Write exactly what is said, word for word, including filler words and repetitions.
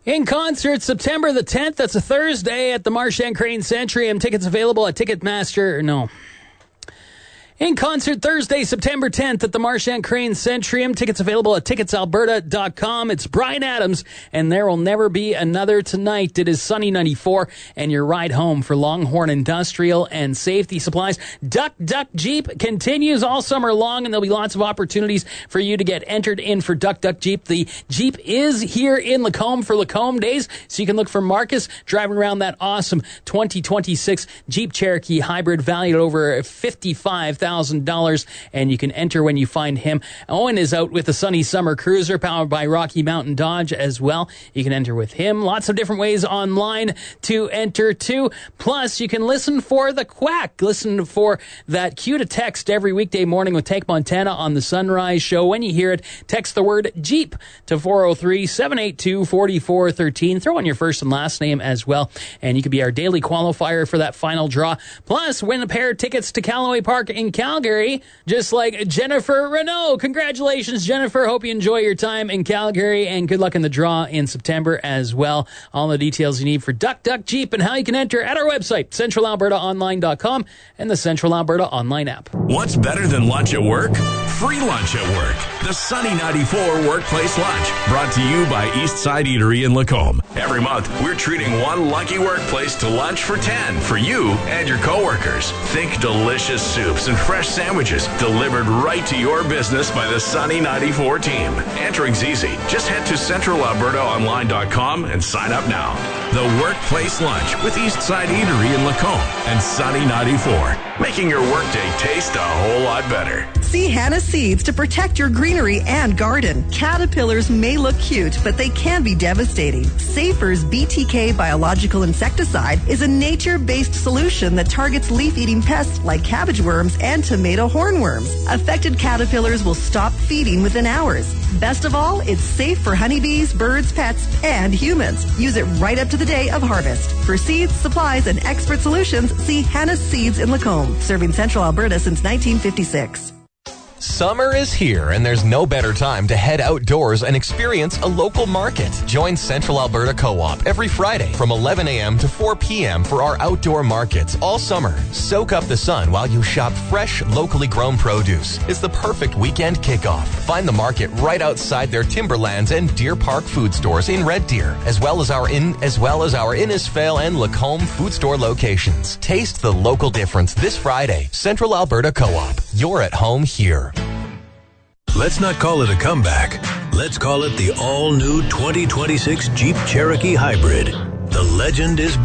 In concert, September the tenth, that's a Thursday at the Marsh and Crane Centrium. Tickets available at Ticketmaster, no. In concert Thursday, September tenth at the Marsh and Crane Centrium. Tickets available at tickets alberta dot com. It's Bryan Adams, and There Will Never Be Another Tonight. It is Sunny ninety-four, and your ride home for Longhorn Industrial and Safety Supplies. Duck Duck Jeep continues all summer long, and there'll be lots of opportunities for you to get entered in for Duck Duck Jeep. The Jeep is here in Lacombe for Lacombe Days, so you can look for Marcus driving around that awesome twenty twenty-six Jeep Cherokee Hybrid valued at over fifty-five thousand dollars, and you can enter when you find him. Owen is out with the Sunny Summer Cruiser powered by Rocky Mountain Dodge as well. You can enter with him. Lots of different ways online to enter too. Plus, you can listen for the Quack. Listen for that cue to text every weekday morning with Tank Montana on the Sunrise Show. When you hear it, text the word Jeep to four oh three, seven eight two, four four one three. Throw in your first and last name as well, and you could be our daily qualifier for that final draw. Plus, win a pair of tickets to Callaway Park in Calgary, just like Jennifer Renault. Congratulations, Jennifer. Hope you enjoy your time in Calgary, and good luck in the draw in September as well. All the details you need for Duck Duck Jeep and how you can enter at our website, central alberta online dot com, and the Central Alberta online app. What's better than lunch at work? Free lunch at work. The Sunny ninety-four Workplace Lunch, brought to you by Eastside Eatery in Lacombe. Every month, we're treating one lucky workplace to lunch for ten for you and your coworkers. Think delicious soups and fresh sandwiches delivered right to your business by the Sunny ninety-four team. Entering's easy. Just head to central alberta online dot com and sign up now. The Workplace Lunch with Eastside Eatery in Lacombe and Sunny ninety-four, making your workday taste a whole lot better. See Hannah Seeds to protect your greenery and garden. Caterpillars may look cute, but they can be devastating. Safer's B T K biological insecticide is a nature-based solution that targets leaf-eating pests like cabbage worms and tomato hornworms. Affected caterpillars will stop feeding within hours. Best of all, it's safe for honeybees, birds, pets, and humans. Use it right up to the day of harvest. For seeds, supplies, and expert solutions, see Hannah Seeds in Lacombe, serving Central Alberta since nineteen fifty-six. Summer is here, and there's no better time to head outdoors and experience a local market. Join Central Alberta Co-op every Friday from eleven a.m. to four p.m. for our outdoor markets all summer. Soak up the sun while you shop fresh, locally grown produce. It's the perfect weekend kickoff. Find the market right outside their Timberlands and Deer Park food stores in Red Deer, as well as our in as well as our Innisfail and Lacombe food store locations. Taste the local difference this Friday. Central Alberta Co-op. You're at home here. Let's not call it a comeback. Let's call it the all-new twenty twenty-six Jeep Cherokee Hybrid. The legend is